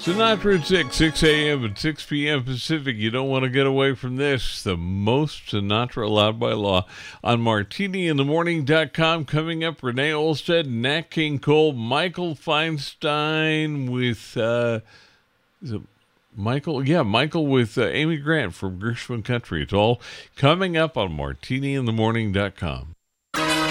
Sinatra at 6 a.m. and 6 p.m. Pacific. You don't want to get away from this. The most Sinatra allowed by law on martiniinthemorning.com. Coming up, Renee Olstead, Nat King Cole, Michael Feinstein with, is it Michael? Yeah, Michael with Amy Grant from Gershwin Country. It's all coming up on martiniinthemorning.com.